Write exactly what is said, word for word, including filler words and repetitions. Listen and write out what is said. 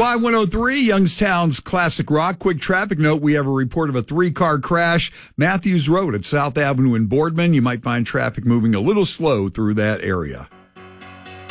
Y one oh three, Youngstown's classic rock. Quick traffic note. We have a report of a three-car crash. Matthews Road at South Avenue in Boardman. You might find traffic moving a little slow through that area.